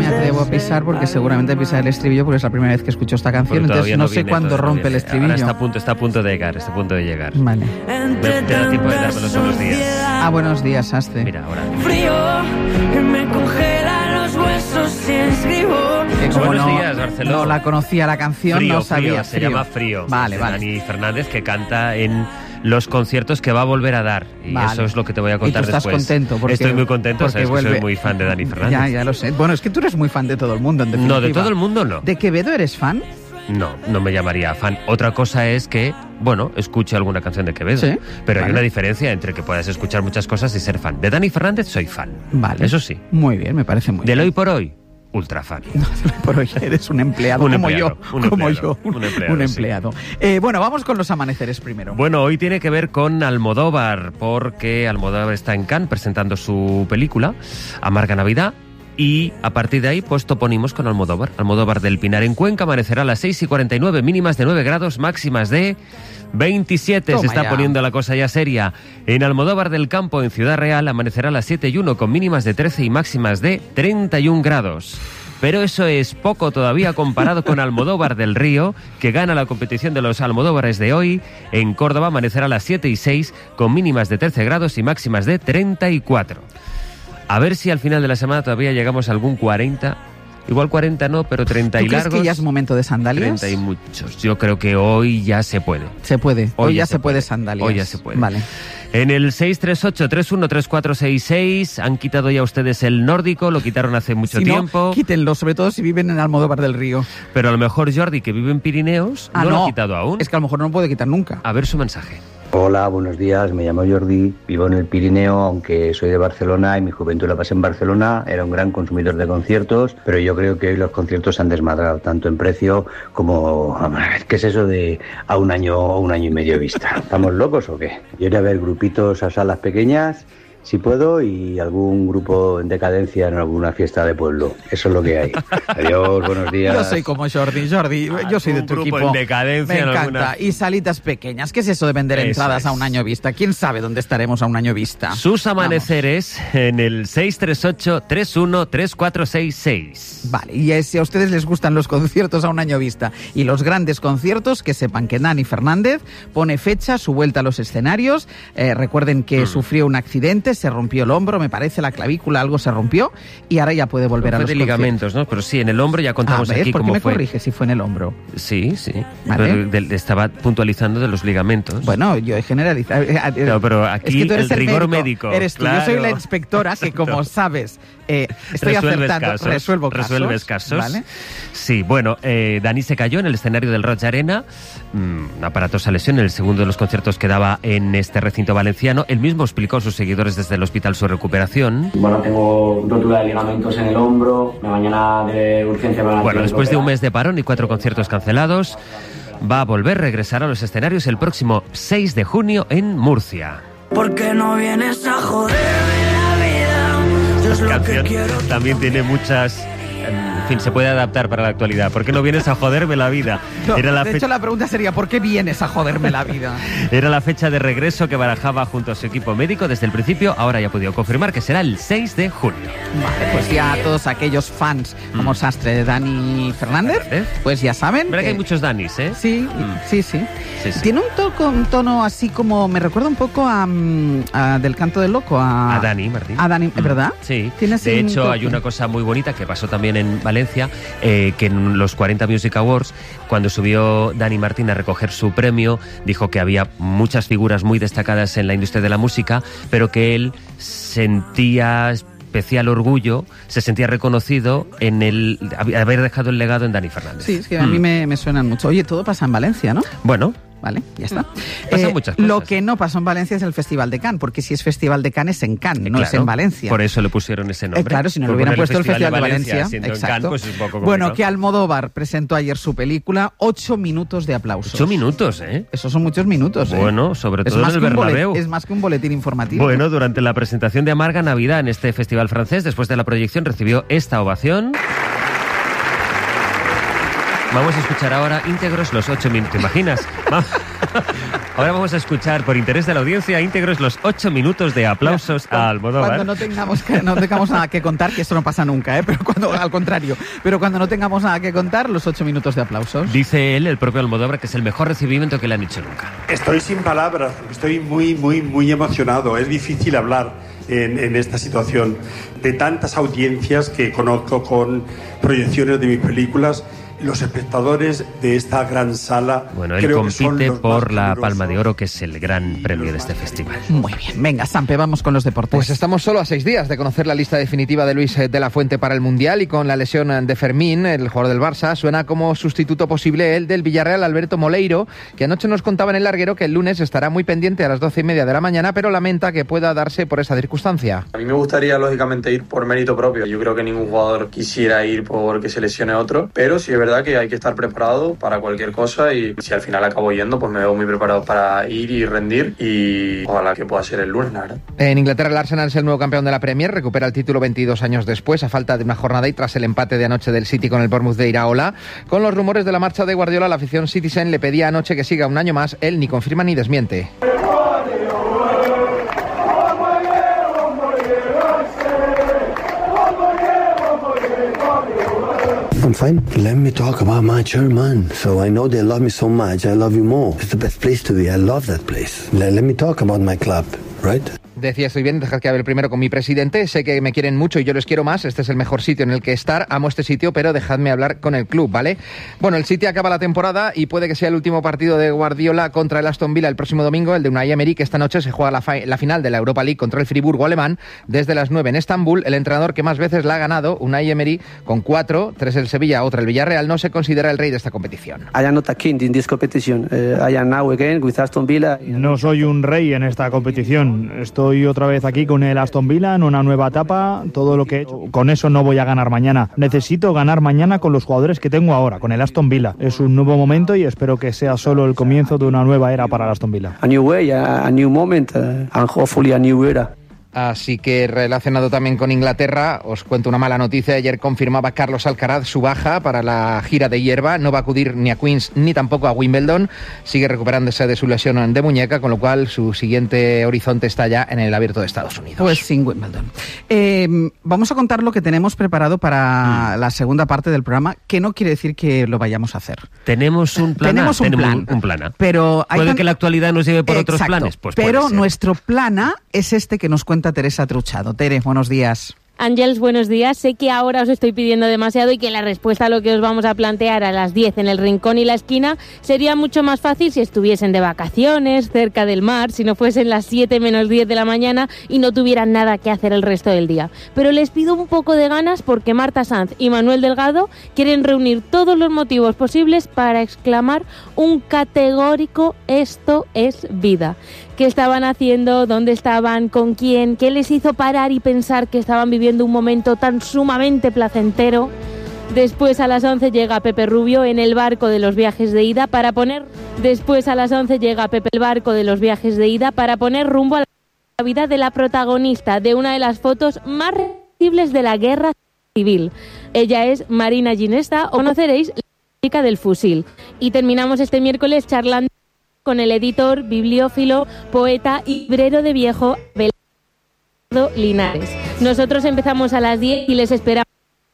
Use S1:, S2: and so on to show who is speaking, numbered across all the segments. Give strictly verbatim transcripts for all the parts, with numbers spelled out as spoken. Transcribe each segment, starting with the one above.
S1: me atrevo a pisar porque seguramente pisar el estribillo porque es la primera vez que escucho esta canción, entonces no, no sé cuándo rompe el estribillo.
S2: Ahora está a punto, está a punto de llegar, está a punto de llegar.
S1: Vale.
S2: Me da tiempo de darme los buenos días.
S1: Ah, buenos días, Astre.
S2: Mira, ahora.
S3: Frío, que me congela los huesos si escribo.
S1: Que como
S2: Buenos
S1: no,
S2: días, Barcelona.
S1: No la conocía la canción,
S2: Frío,
S1: no sabía.
S2: frío, se
S1: frío.
S2: llama Frío.
S1: Vale,
S2: de
S1: vale.
S2: Dani Fernández, que canta en los conciertos que va a volver a dar. Y
S1: Vale.
S2: eso es lo que te voy a contar
S1: ¿Y tú estás
S2: después.
S1: contento? Porque,
S2: Estoy muy contento, sabes
S1: vuelve...
S2: que soy muy fan de Dani Fernández.
S1: Ya, ya lo sé. Bueno, es que tú eres muy fan de todo el mundo, en definitiva.
S2: No, de todo el mundo no.
S1: ¿De Quevedo eres fan?
S2: No, no me llamaría fan. Otra cosa es que, bueno, escuche alguna canción de Quevedo.
S1: Sí,
S2: pero
S1: vale.
S2: hay una diferencia entre que puedas escuchar muchas cosas y ser fan. De Dani Fernández soy fan.
S1: Vale.
S2: Eso sí.
S1: Muy bien, me parece muy
S2: Del
S1: bien.
S2: hoy por hoy, ultra fan.
S1: Por hoy eres un empleado
S2: Un
S1: como
S2: empleado,
S1: yo.
S2: un
S1: como
S2: empleado,
S1: yo.
S2: un empleado,
S1: Un
S2: sí.
S1: empleado. Eh, bueno, vamos con los amaneceres primero.
S2: Bueno, hoy tiene que ver con Almodóvar, porque Almodóvar está en Cannes presentando su película, Amarga Navidad, y a partir de ahí, pues toponimos con Almodóvar. Almodóvar del Pinar en Cuenca amanecerá a las seis y cuarenta y nueve, mínimas de nueve grados, máximas de veintisiete.
S1: Toma
S2: Se está
S1: ya.
S2: poniendo la cosa ya seria. En Almodóvar del Campo, en Ciudad Real, amanecerá a las siete y uno, con mínimas de trece y máximas de treinta y un grados. Pero eso es poco todavía comparado con Almodóvar del Río, que gana la competición de los Almodóvares de hoy. En Córdoba amanecerá a las siete y seis, con mínimas de trece grados y máximas de treinta y cuatro. A ver si al final de la semana todavía llegamos a algún cuarenta. Igual cuarenta no, pero treinta y
S1: ¿Tú crees
S2: largos.
S1: que ya es momento de sandalias?
S2: treinta y muchos. Yo creo que hoy ya se puede.
S1: Se puede. Hoy,
S2: Hoy
S1: ya
S2: ya
S1: se
S2: se
S1: puede
S2: puede.
S1: sandalias.
S2: Hoy ya se puede.
S1: Vale.
S2: En el seis tres ocho, tres uno tres cuatro seis seis han quitado ya ustedes el nórdico, lo quitaron hace mucho
S1: Si
S2: tiempo.
S1: no, quítenlo, sobre todo si viven en Almodóvar del Río.
S2: Pero a lo mejor Jordi, que vive en Pirineos,
S1: Ah,
S2: no, lo
S1: no.
S2: ha quitado aún.
S1: Es que a lo mejor no lo puede quitar nunca.
S2: A ver su mensaje.
S4: Hola, buenos días, me llamo Jordi, vivo en el Pirineo, aunque soy de Barcelona y mi juventud la pasé en Barcelona, era un gran consumidor de conciertos, pero yo creo que hoy los conciertos se han desmadrado, tanto en precio como... ¿Qué es eso de a un año o un año y medio vista? ¿Estamos locos o qué? Yo iré a ver grupitos a salas pequeñas, si puedo, y algún grupo en decadencia en alguna fiesta de pueblo. Eso es lo que hay. Adiós, buenos días.
S1: Yo soy como Jordi, Jordi, yo soy de tu
S2: Algún grupo
S1: equipo.
S2: en decadencia
S1: Me
S2: en
S1: encanta.
S2: alguna-
S1: Y salitas pequeñas. ¿Qué es eso de vender
S2: Eso
S1: entradas
S2: es.
S1: a un año vista? ¿Quién sabe dónde estaremos a un año vista?
S2: Sus amaneceres en el seis tres ocho, tres uno tres cuatro seis seis.
S1: Vale, y eh, si a ustedes les gustan los conciertos a un año vista y los grandes conciertos, que sepan que Dani Fernández pone fecha, su vuelta a los escenarios. Eh, recuerden que
S2: Mm.
S1: sufrió un accidente, se rompió el hombro, me parece, la clavícula, algo se rompió, y ahora ya puede volver a
S2: Fue
S1: los
S2: de
S1: conciertos.
S2: ligamentos, ¿no? Pero sí, en el hombro ya contamos
S1: Ah, ¿ves?
S2: aquí
S1: ¿Por qué
S2: cómo
S1: me
S2: fue.
S1: corrige si fue en el hombro?
S2: Sí, sí.
S1: Vale.
S2: Pero de- de- estaba puntualizando de los ligamentos.
S1: Bueno, yo he generalizado. eh, eh,
S2: No, pero aquí
S1: es que tú eres
S2: el rigor
S1: médico,
S2: médico,
S1: Eres tú. Yo
S2: claro.
S1: soy la inspectora que, como
S2: Exacto.
S1: sabes, eh, estoy
S2: Resuelves
S1: acertando,
S2: casos,
S1: resuelvo casos.
S2: resuelves casos.
S1: ¿Vale?
S2: Sí, bueno, eh, Dani se cayó en el escenario del Roig Arena, mm, una aparatosa lesión, en el segundo de los conciertos que daba en este recinto valenciano. Él mismo explicó a sus seguidores desde el hospital su recuperación.
S5: Bueno, tengo rotura de ligamentos en el hombro, mañana de urgencia me van a
S2: Bueno,
S5: tener que
S2: después de un
S5: operar.
S2: mes de parón y cuatro conciertos cancelados, va a volver a regresar a los escenarios el próximo seis de junio en Murcia.
S3: ¿Por qué no vienes a joderme la vida? Yo es lo que
S2: Canción
S3: quiero.
S2: también tiene muchas... En fin, se puede adaptar para la actualidad. ¿Por qué no vienes a joderme la vida?
S1: No,
S2: Era la
S1: de
S2: fe-
S1: hecho, la pregunta sería, ¿por qué vienes a joderme la vida?
S2: Era la fecha de regreso que barajaba junto a su equipo médico desde el principio. Ahora ya ha podido confirmar que será el seis de junio.
S1: Vale, pues ya todos aquellos fans como Sastre de Dani Fernández,
S2: Fernández.
S1: pues ya saben.
S2: Verdad que hay muchos Danis, ¿eh?
S1: Sí,
S2: Mm.
S1: sí, sí,
S2: Sí, sí.
S1: Tiene un, toco, un tono así como, me recuerda un poco a, mm, a Del Canto del Loco. A,
S2: A Dani Martín.
S1: A Dani,
S2: Mm.
S1: ¿verdad?
S2: Sí.
S1: Tiene así
S2: De
S1: un
S2: hecho,
S1: toque.
S2: hay una cosa muy bonita que pasó también en Valencia, eh, que en los cuarenta Music Awards, cuando subió Dani Martín a recoger su premio, dijo que había muchas figuras muy destacadas en la industria de la música, pero que él sentía especial orgullo, se sentía reconocido en el haber dejado el legado en Dani Fernández.
S1: Sí, es que a mí
S2: Mm.
S1: me, me suenan mucho. Oye, todo pasa en Valencia, ¿no?
S2: Bueno,
S1: Vale, ya está.
S2: Pasan muchas cosas.
S1: Lo que no pasó en Valencia es el Festival de Cannes, porque si es Festival de Cannes es en Cannes, no es
S2: claro,
S1: en Valencia.
S2: por eso le pusieron ese nombre.
S1: Eh, claro, si no le
S2: Por
S1: hubieran
S2: ponerle
S1: puesto el Festival de Valencia.
S2: siendo en
S1: Exacto.
S2: Cannes, pues es un poco
S1: bueno,
S2: complicado.
S1: que Almodóvar presentó ayer su película, ocho minutos de aplausos.
S2: Ocho minutos, ¿eh?
S1: Esos son muchos minutos, ¿eh?
S2: Bueno, sobre
S1: Es
S2: todo en
S1: más
S2: el
S1: que un bolet-
S2: Bernabéu.
S1: Es más que un boletín informativo.
S2: Bueno, durante la presentación de Amarga Navidad en este festival francés, después de la proyección, recibió esta ovación. Vamos a escuchar ahora íntegros los ocho minutos. ¿Te imaginas? Ahora vamos a escuchar, por interés de la audiencia, íntegros los ocho minutos de aplausos a Almodóvar.
S1: Cuando no tengamos, que, no tengamos nada que contar, que esto no pasa nunca, ¿eh? Pero cuando, al contrario, pero cuando no tengamos nada que contar, los ocho minutos de aplausos.
S2: Dice él, el propio Almodóvar, que es el mejor recibimiento que le han hecho nunca.
S6: Estoy sin palabras, estoy muy, muy, muy emocionado. Es difícil hablar en, en esta situación de tantas audiencias que conozco con proyecciones de mis películas. Los espectadores de esta gran sala.
S2: Bueno, él compite por la Palma de Oro, que es el gran premio de este festival.
S1: Muy bien, venga, Sampe, vamos con los deportes.
S7: Pues estamos solo a seis días de conocer la lista definitiva de Luis de la Fuente para el Mundial, y con la lesión de Fermín, el jugador del Barça, suena como sustituto posible el del Villarreal, Alberto Moleiro, que anoche nos contaba en el larguero que el lunes estará muy pendiente a las doce y media de la mañana, pero lamenta que pueda darse por esa circunstancia.
S8: A mí me gustaría, lógicamente, ir por mérito propio. Yo creo que ningún jugador quisiera ir porque se lesione otro, pero sí es verdad que hay que estar preparado para cualquier cosa, y si al final acabo yendo, pues me veo muy preparado para ir y rendir, y ojalá que pueda ser el lunes, la verdad.
S7: En Inglaterra, el Arsenal es el nuevo campeón de la Premier, recupera el título veintidós años después, a falta de una jornada y tras el empate de anoche del City con el Bournemouth de Iraola. Con los rumores de la marcha de Guardiola, la afición Citizen le pedía anoche que siga un año más. Él ni confirma ni desmiente.
S9: I'm fine. Let me talk about my chairman. So I know they love me so much. I love you more. It's the best place to be. I love that place. Let, let me talk about my club, right?
S7: Decía, estoy bien, dejar que hable primero con mi presidente, sé que me quieren mucho y yo les quiero más, este es el mejor sitio en el que estar, amo este sitio, pero dejadme hablar con el club, ¿vale? Bueno, el City acaba la temporada y puede que sea el último partido de Guardiola contra el Aston Villa el próximo domingo, el de Unai Emery, que esta noche se juega la, fa- la final de la Europa League contra el Friburgo alemán, desde las nueve en Estambul. El entrenador que más veces la ha ganado, Unai Emery, con cuatro, tres el Sevilla, otra el Villarreal, no se considera el rey de esta competición.
S10: I am not a king in this competition. Uh, I am now again with Aston Villa.
S11: No soy un rey en esta competición, estoy otra vez aquí con el Aston Villa en una nueva etapa. Todo lo que he hecho, con eso no voy a ganar mañana. Necesito ganar mañana con los jugadores que tengo ahora, con el Aston Villa. Es un nuevo momento y espero que sea solo el comienzo de una nueva era para el Aston Villa.
S10: A new way, a, a new moment, uh, and hopefully a new era.
S7: Así que, relacionado también con Inglaterra, os cuento una mala noticia. Ayer confirmaba Carlos Alcaraz su baja para la gira de hierba. No va a acudir ni a Queens ni tampoco a Wimbledon. Sigue recuperándose de su lesión de muñeca, con lo cual su siguiente horizonte está ya en el Abierto de Estados Unidos.
S1: Pues sin Wimbledon. Eh, vamos a contar lo que tenemos preparado para mm. la segunda parte del programa, que no quiere decir que lo vayamos a hacer.
S2: Tenemos un plan.
S1: Tenemos un
S2: tenemos
S1: plan.
S2: Un, un plan.
S1: Pero hay
S2: ¿Puede
S1: tan...
S2: que la actualidad nos lleve por
S1: Exacto,
S2: otros planes? Pues
S1: pero nuestro plan A es este que nos cuenta Teresa Truchado. Tere, buenos días.
S12: Ángels, buenos días. Sé que ahora os estoy pidiendo demasiado y que la respuesta a lo que os vamos a plantear a las diez en el Rincón y la Esquina sería mucho más fácil si estuviesen de vacaciones, cerca del mar, si no fuesen las siete menos diez de la mañana y no tuvieran nada que hacer el resto del día. Pero les pido un poco de ganas porque Marta Sanz y Manuel Delgado quieren reunir todos los motivos posibles para exclamar un categórico "esto es vida". ¿Qué estaban haciendo? ¿Dónde estaban? ¿Con quién? ¿Qué les hizo parar y pensar que estaban viviendo un momento tan sumamente placentero? Después a las once llega Pepe Rubio en el barco de los viajes de ida para poner... Después a las once llega Pepe el barco de los viajes de ida para poner rumbo a la vida de la protagonista de una de las fotos más recientes de la guerra civil. Ella es Marina Ginesta, o conoceréis la chica del fusil. Y terminamos este miércoles charlando con el editor, bibliófilo, poeta y librero de viejo Abelardo Linares. Nosotros empezamos a las diez y les esperamos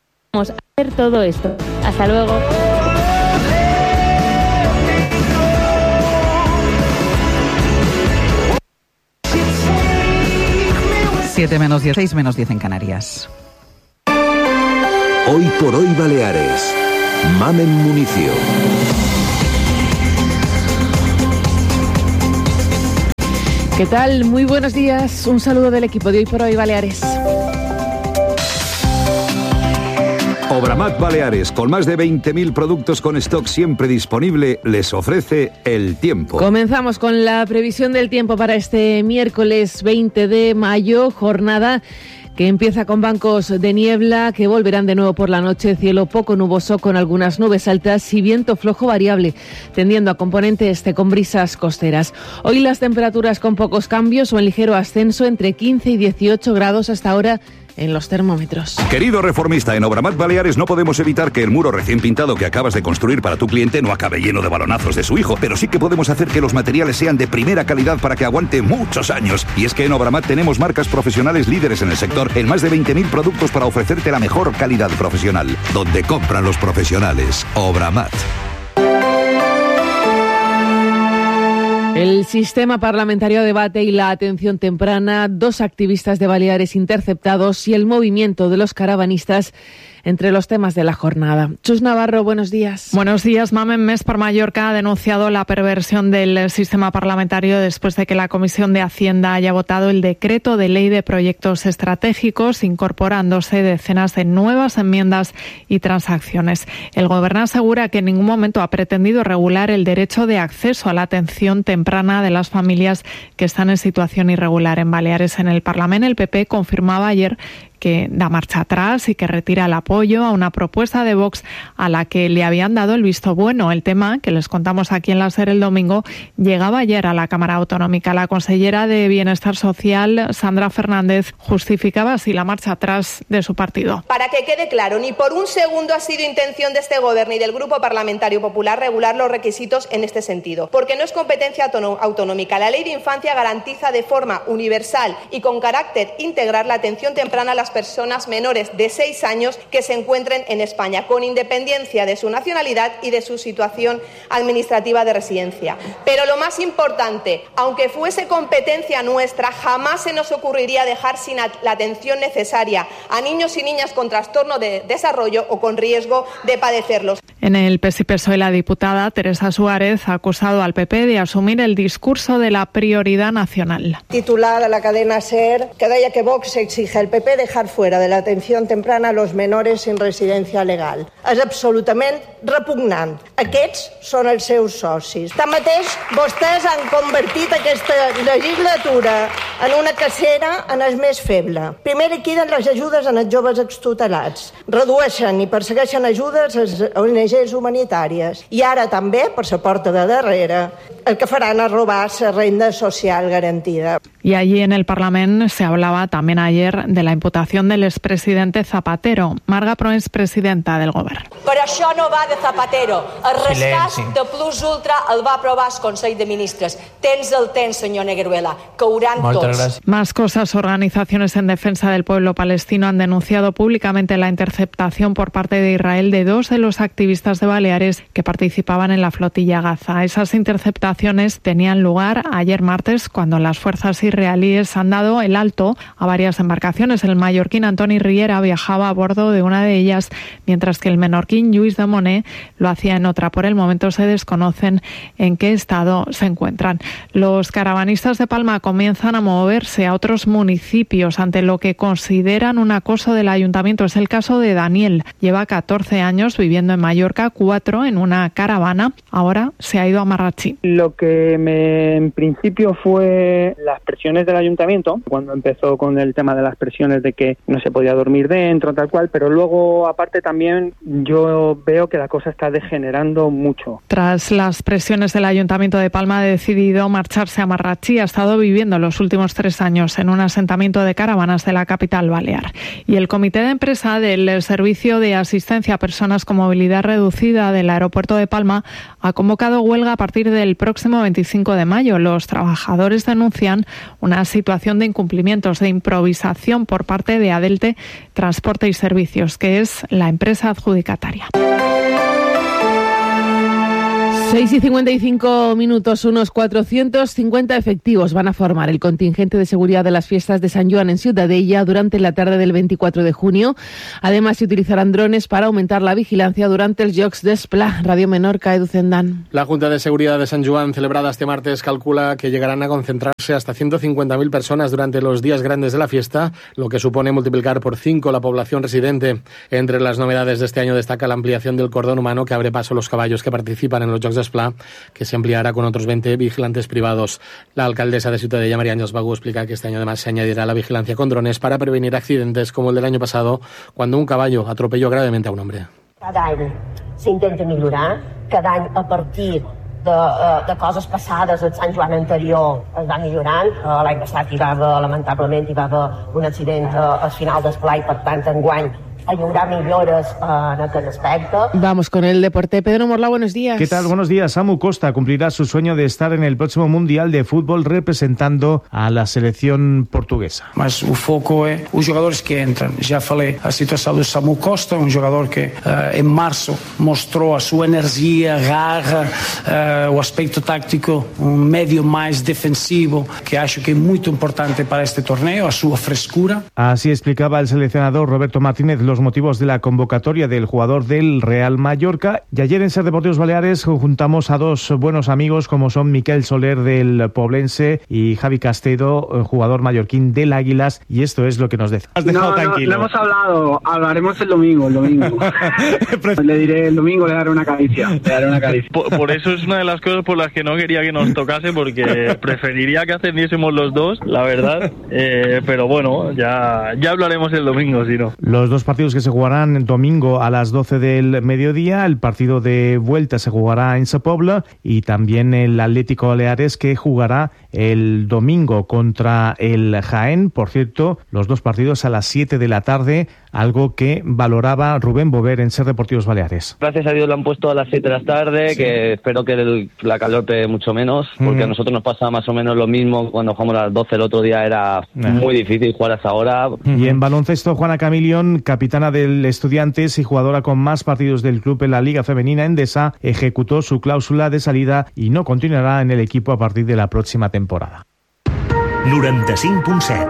S12: a hacer todo esto. Hasta luego.
S1: siete menos diez, seis menos diez en Canarias.
S13: Hoy por hoy Baleares. Mamen Municio.
S14: ¿Qué tal? Muy buenos días. Un saludo del equipo de Hoy por Hoy Baleares.
S13: Obramat Baleares, con más de veinte mil productos con stock siempre disponible, les ofrece el tiempo.
S14: Comenzamos con la previsión del tiempo para este miércoles veinte de mayo, jornada que empieza con bancos de niebla que volverán de nuevo por la noche, cielo poco nuboso con algunas nubes altas y viento flojo variable, tendiendo a componente este con brisas costeras. Hoy las temperaturas con pocos cambios o en ligero ascenso entre quince y dieciocho grados hasta ahora en los termómetros.
S13: Querido reformista, en Obramat Baleares no podemos evitar que el muro recién pintado que acabas de construir para tu cliente no acabe lleno de balonazos de su hijo, pero sí que podemos hacer que los materiales sean de primera calidad para que aguante muchos años. Y es que en Obramat tenemos marcas profesionales líderes en el sector, en más de veinte mil productos para ofrecerte la mejor calidad profesional. Donde compran los profesionales. Obramat.
S14: El sistema parlamentario de debate y la atención temprana, dos activistas de Baleares interceptados y el movimiento de los caravanistas entre los temas de la jornada. Chus Navarro, buenos días.
S15: Buenos días. Mamen Més per Mallorca ha denunciado la perversión del sistema parlamentario después de que la Comisión de Hacienda haya votado el decreto de ley de proyectos estratégicos, incorporándose decenas de nuevas enmiendas y transacciones. El Gobierno asegura que en ningún momento ha pretendido regular el derecho de acceso a la atención temprana de las familias que están en situación irregular en Baleares. En el Parlamento, el P P confirmaba ayer que da marcha atrás y que retira el apoyo a una propuesta de Vox a la que le habían dado el visto bueno. El tema, que les contamos aquí en la SER el domingo, llegaba ayer a la Cámara Autonómica. La consellera de Bienestar Social, Sandra Fernández, justificaba así la marcha atrás de su partido.
S16: Para que quede claro, ni por un segundo ha sido intención de este Gobierno y del Grupo Parlamentario Popular regular los requisitos en este sentido, porque no es competencia autonómica. La Ley de Infancia garantiza de forma universal y con carácter integral la atención temprana a las personas menores de seis años que se encuentren en España, con independencia de su nacionalidad y de su situación administrativa de residencia. Pero lo más importante, aunque fuese competencia nuestra, jamás se nos ocurriría dejar sin la atención necesaria a niños y niñas con trastorno de desarrollo o con riesgo de padecerlos.
S15: En el P S I P S O E, la diputada Teresa Suárez ha acusado al P P de asumir el discurso de la prioridad nacional.
S17: Titular a la cadena SER que deia que Vox exige al P P dejar fuera de la atención temprana a los menores sin residencia legal. És absolutament repugnant. Aquests són els seus socis. Tanmateix, vostès han convertit aquesta legislatura en una cacera en el més feble. Primer liquiden les ajudes en els joves extutelats, redueixen i persegueixen ajudes a les O N Ges humanitàries i ara també, per la porta de darrere, el que faran es robar la renda social garantida.
S15: Y allí en el Parlamento se hablaba también ayer de la imputación del expresidente Zapatero. Marga Proens, presidenta del Gobierno.
S18: Però això no va de Zapatero. El rescat de Plus Ultra el va aprovar el Consell de Ministres. Tens el temps, senyor Negueruela. Cauran tots.
S15: Más cosas. Organizaciones en defensa del pueblo palestino han denunciado públicamente la interceptación por parte de Israel de dos de los activistas de Baleares que participaban en la flotilla Gaza. Esas interceptaciones tenían lugar ayer martes, cuando las fuerzas israelíes han dado el alto a varias embarcaciones. El mallorquín Antoni Riera viajaba a bordo de una de ellas, mientras que el menorquín Lluís de Moner lo hacía en otra. Por el momento se desconocen en qué estado se encuentran. Los caravanistas de Palma comienzan a moverse a otros municipios ante lo que consideran un acoso del ayuntamiento. Es el caso de Daniel. Lleva catorce años viviendo en Mallorca, cuatro en una caravana. Ahora se ha ido a Marratxí.
S19: Lo que me, en principio fue las presiones del ayuntamiento, cuando empezó con el tema de las presiones de que no se podía dormir dentro, tal cual, pero luego, aparte también, yo veo que la cosa está degenerando mucho.
S15: Tras las presiones del Ayuntamiento de Palma, ha decidido marcharse a Marratxí. Ha estado viviendo los últimos tres años en un asentamiento de caravanas de la capital balear. Y el comité de empresa del Servicio de Asistencia a Personas con Movilidad Reducida del Aeropuerto de Palma ha convocado huelga a partir del próximo veinticinco de mayo. Los trabajadores denuncian una situación de incumplimientos, de improvisación por parte de Adelte Transporte y Servicios, que es la empresa adjudicataria.
S14: seis y cincuenta y cinco minutos, unos cuatrocientos cincuenta efectivos van a formar el contingente de seguridad de las fiestas de San Joan en Ciutadella durante la tarde del veinticuatro de junio. Además, se utilizarán drones para aumentar la vigilancia durante el Jocs d'Esplà. Radio Menorca, Edu Zendán.
S20: La Junta de Seguridad de San Joan, celebrada este martes, calcula que llegarán a concentrarse hasta ciento cincuenta mil personas durante los días grandes de la fiesta, lo que supone multiplicar por cinco la población residente. Entre las novedades de este año destaca la ampliación del cordón humano que abre paso a los caballos que participan en los Jocs d'Esplà, que se ampliará con otros veinte vigilantes privados. La alcaldesa de Ciutadella, María Ángeles Bagú, explica que este año además se añadirá la vigilancia con drones para prevenir accidentes como el del año pasado, cuando un caballo atropelló gravemente a un hombre.
S21: Cada any s'intenta millorar, cada any a partir de, de coses passades al Sant Joan anterior es va millorant. L'any passat hi va haver, lamentablement, hi va haver un accident al final del pla i, per tant, enguany hi haurà millores en aquest aspecte.
S14: Vamos con el deporte. Pedro Morla, buenos días.
S22: ¿Qué tal? Buenos días. Samu Costa cumplirá su sueño de estar en el próximo Mundial de Fútbol representando a la selección portuguesa.
S23: Mas o foco é os jogadores que entram. Já falei a situação do Samu Costa, um jogador que uh, em março mostrou a sua energia, garra, uh, o aspecto táctico, um médio mais defensivo, que acho que é muito importante para este torneo, a sua frescura.
S22: Así explicaba el seleccionador Roberto Martínez los motivos de la convocatoria del jugador del Real Mallorca. Y ayer en Ser Deportivos Baleares juntamos a dos buenos amigos como son Miquel Soler del Poblense y Javi Castedo, jugador mallorquín del Águilas, y esto es lo que nos dice.
S24: Has dejado no, tranquilo. No, no hemos hablado, hablaremos el domingo, el domingo. Le diré el domingo, le daré una caricia. Le daré una caricia.
S25: Por, por eso es una de las cosas por las que no quería que nos tocase, porque preferiría que ascendiésemos los dos, la verdad. Eh, pero bueno, ya, ya hablaremos el domingo, si no.
S22: Los dos partidos que se jugarán el domingo a las doce del mediodía, el partido de vuelta se jugará en Sa Pobla y también el Atlético Baleares que jugará el domingo contra el Jaén. Por cierto, los dos partidos a las siete de la tarde, algo que valoraba Rubén Bover en Ser Deportivos Baleares.
S26: Gracias a Dios lo han puesto a las siete de la tarde, sí. Que espero que el, la calor pegue mucho menos, porque mm. a nosotros nos pasa más o menos lo mismo cuando jugamos a las doce el otro día, era nah. muy difícil jugar hasta ahora.
S22: Y en baloncesto, Juana Camilión, capitana del Estudiantes y jugadora con más partidos del club en la Liga Femenina Endesa, ejecutó su cláusula de salida y no continuará en el equipo a partir de la próxima temporada.
S27: noranta-cinc punt set.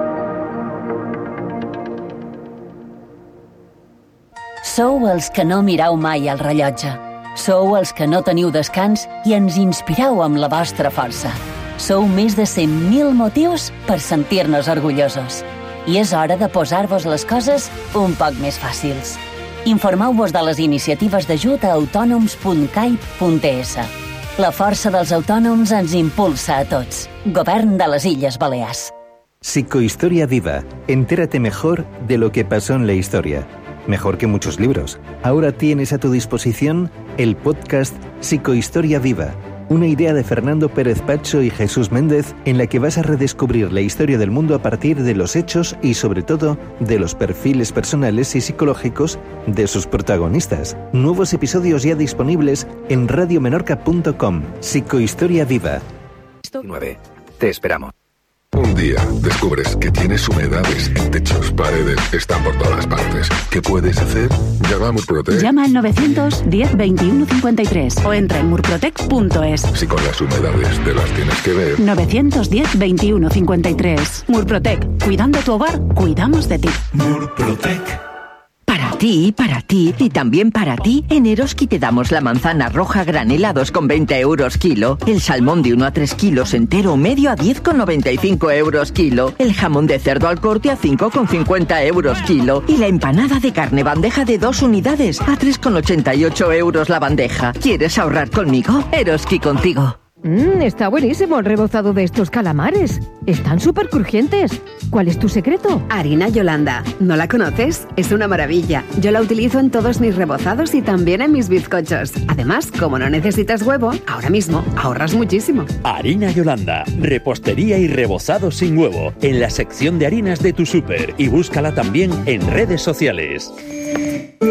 S28: Sou els que no mireu mai el rellotge. Sou els que no teniu descans i ens inspireu amb la vostra força. Sou més de cent mil motius per sentir-nos orgullosos. I és hora de posar-vos les coses un poc més fàcils. Informeu-vos de les iniciatives d'ajut a autònoms punt caip punt es. La força dels autònoms ens impulsa a tots. Govern de les Illes Balears.
S29: Psicohistoria Viva. Entérate mejor de lo que pasó en la historia. Mejor que muchos libros. Ahora tienes a tu disposición el podcast Psicohistoria Viva, una idea de Fernando Pérez Pacho y Jesús Méndez en la que vas a redescubrir la historia del mundo a partir de los hechos y sobre todo de los perfiles personales y psicológicos de sus protagonistas. Nuevos episodios ya disponibles en radio menorca punto com. Psicohistoria Viva.
S30: nueve. Te esperamos. Un día descubres que tienes humedades en techos, paredes, están por todas partes. ¿Qué puedes hacer? Llama a Murprotec.
S31: Llama al novecientos diez veintiuno cincuenta y tres o entra en murprotec punto es.
S30: Si con las humedades te las tienes que ver.
S31: novecientos diez veintiuno cincuenta y tres. Murprotec. Cuidando tu hogar, cuidamos de ti.
S30: Murprotec.
S32: Para ti, para ti y también para ti, en Eroski te damos la manzana roja granelados con veinte euros kilo, el salmón de uno a tres kilos entero o medio a diez con noventa y cinco euros kilo, el jamón de cerdo al corte a cinco con cincuenta euros kilo y la empanada de carne bandeja de dos unidades a tres con ochenta y ocho euros la bandeja. ¿Quieres ahorrar conmigo? Eroski contigo.
S33: Mmm, está buenísimo el rebozado de estos calamares. Están súper crujientes. ¿Cuál es tu secreto?
S34: Harina Yolanda. ¿No la conoces? Es una maravilla. Yo la utilizo en todos mis rebozados y también en mis bizcochos. Además, como no necesitas huevo, ahora mismo ahorras muchísimo.
S35: Harina Yolanda. Repostería y rebozado sin huevo. En la sección de harinas de tu súper. Y búscala también en redes sociales.